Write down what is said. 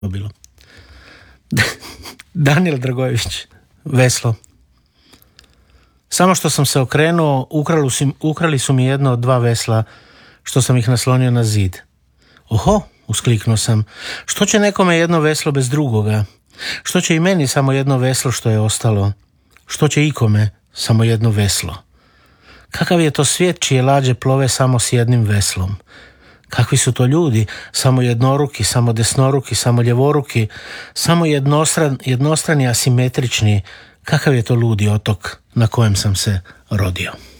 bilo. Danijel Dragojević, veslo. Samo što sam se okrenuo, ukrali su mi jedno od 2 vesla, što sam ih naslonio na zid. Oho, uskliknuo sam, što će nekome jedno veslo bez drugoga? Što će i meni samo jedno veslo što je ostalo? Što će ikome samo jedno veslo? Kakav je to svijet čije lađe plove samo s jednim veslom? Kakvi su to ljudi, samo jednoruki, samo desnoruki, samo ljevoruki, samo jednostrani asimetrični? Kakav je to ludi otok na kojem sam se rodio?